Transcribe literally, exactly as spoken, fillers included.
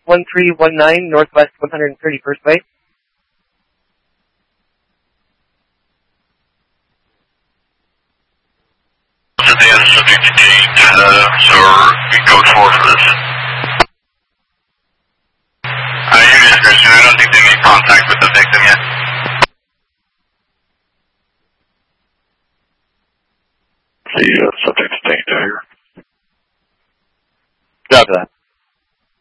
one three one nine, Northwest one hundred thirty-first Way. The other subject detained, uh, so we code four for this. Uh, your discretion, I don't think they made contact with the victim yet. The uh, subject detained here. Copy that.